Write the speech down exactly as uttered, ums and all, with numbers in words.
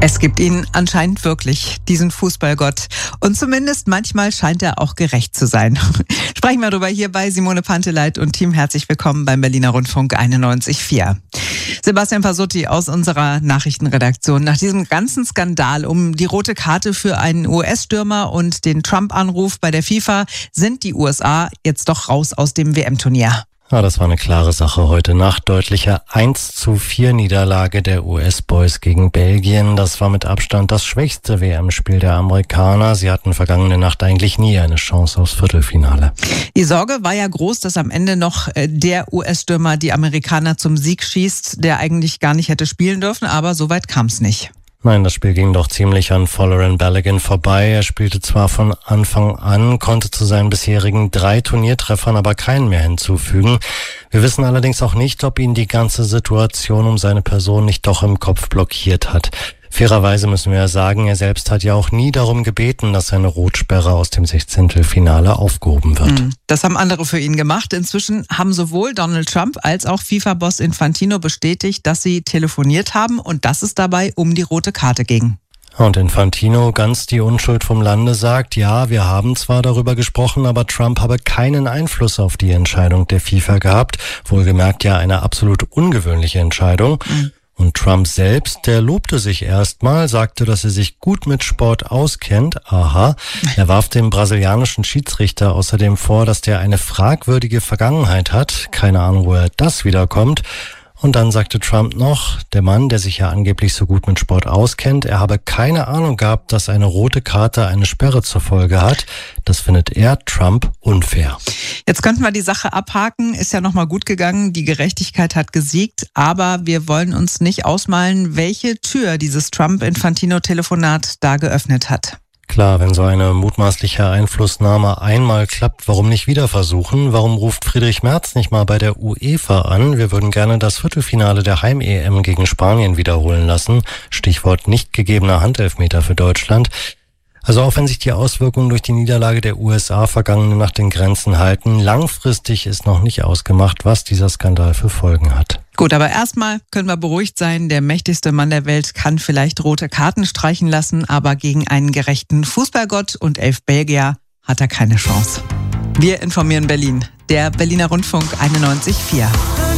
Es gibt ihn anscheinend wirklich, diesen Fußballgott. Und zumindest manchmal scheint er auch gerecht zu sein. Sprechen wir darüber hier bei Simone Panteleit und Team. Herzlich willkommen beim Berliner Rundfunk einundneunzig Komma vier. Sebastian Pasutti aus unserer Nachrichtenredaktion. Nach diesem ganzen Skandal um die rote Karte für einen U S-Stürmer und den Trump-Anruf bei der FIFA sind die U S A jetzt doch raus aus dem W M-Turnier. Ja, das war eine klare Sache heute Nacht. Deutlicher eins zu vier Niederlage der U S-Boys gegen Belgien. Das war mit Abstand das schwächste W M-Spiel der Amerikaner. Sie hatten vergangene Nacht eigentlich nie eine Chance aufs Viertelfinale. Die Sorge war ja groß, dass am Ende noch der U S-Stürmer die Amerikaner zum Sieg schießt, der eigentlich gar nicht hätte spielen dürfen, aber so weit kam es nicht. Nein, das Spiel ging doch ziemlich an Folarin Balogun vorbei. Er spielte zwar von Anfang an, konnte zu seinen bisherigen drei Turniertreffern aber keinen mehr hinzufügen. Wir wissen allerdings auch nicht, ob ihn die ganze Situation um seine Person nicht doch im Kopf blockiert hat. Fairerweise müssen wir ja sagen, er selbst hat ja auch nie darum gebeten, dass seine Rotsperre aus dem Sechzehntelfinale aufgehoben wird. Das haben andere für ihn gemacht. Inzwischen haben sowohl Donald Trump als auch FIFA-Boss Infantino bestätigt, dass sie telefoniert haben und dass es dabei um die rote Karte ging. Und Infantino, ganz die Unschuld vom Lande, sagt, ja, wir haben zwar darüber gesprochen, aber Trump habe keinen Einfluss auf die Entscheidung der FIFA gehabt. Wohlgemerkt ja eine absolut ungewöhnliche Entscheidung. Mhm. Und Trump selbst, der lobte sich erstmal, sagte, dass er sich gut mit Sport auskennt. Aha. Er warf dem brasilianischen Schiedsrichter außerdem vor, dass der eine fragwürdige Vergangenheit hat. Keine Ahnung, woher das wiederkommt. Und dann sagte Trump noch, der Mann, der sich ja angeblich so gut mit Sport auskennt, er habe keine Ahnung gehabt, dass eine rote Karte eine Sperre zur Folge hat. Das findet er, Trump, unfair. Jetzt könnten wir die Sache abhaken, ist ja nochmal gut gegangen, die Gerechtigkeit hat gesiegt, aber wir wollen uns nicht ausmalen, welche Tür dieses Trump-Infantino-Telefonat da geöffnet hat. Klar, wenn so eine mutmaßliche Einflussnahme einmal klappt, warum nicht wieder versuchen? Warum ruft Friedrich Merz nicht mal bei der UEFA an? Wir würden gerne das Viertelfinale der Heim-E M gegen Spanien wiederholen lassen. Stichwort nicht gegebener Handelfmeter für Deutschland. Also auch wenn sich die Auswirkungen durch die Niederlage der U S A vergangene Nacht in Grenzen halten, langfristig ist noch nicht ausgemacht, was dieser Skandal für Folgen hat. Gut, aber erstmal können wir beruhigt sein, der mächtigste Mann der Welt kann vielleicht rote Karten streichen lassen, aber gegen einen gerechten Fußballgott und elf Belgier hat er keine Chance. Wir informieren Berlin, der Berliner Rundfunk einundneunzig Komma vier.